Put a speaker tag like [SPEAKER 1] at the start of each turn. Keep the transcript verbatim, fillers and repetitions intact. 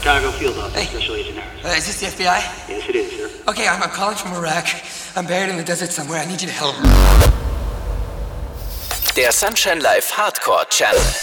[SPEAKER 1] Chicago Field Office,
[SPEAKER 2] Hey.
[SPEAKER 1] Special Agent Harris.
[SPEAKER 2] Uh, is this the F B I?
[SPEAKER 1] Yes, it is, sir.
[SPEAKER 2] Okay, I'm, I'm calling from Iraq. I'm buried in the desert somewhere. I need you to help.
[SPEAKER 3] Der Sunshine Live Hardcore Channel.